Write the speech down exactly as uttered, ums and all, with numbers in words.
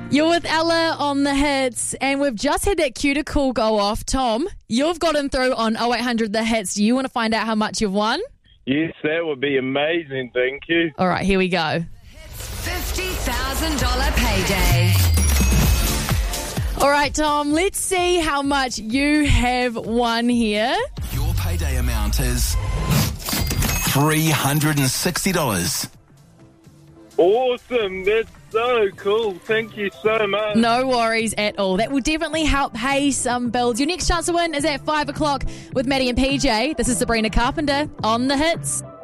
You're with Ella on the hits, and we've just had that cue to call go off. Tom, you've gotten through on oh eight hundred The Hits. Do you want to find out how much you've won? Yes, that would be amazing. Thank you. All right, here we go. fifty thousand dollars payday. All right, Tom, let's see how much you have won here. Your payday amount is three hundred sixty dollars. Awesome. That's so cool. Thank you so much. No worries at all. That will definitely help pay some bills. Your next chance to win is at five o'clock with Maddie and P J. This is Sabrina Carpenter on The Hits.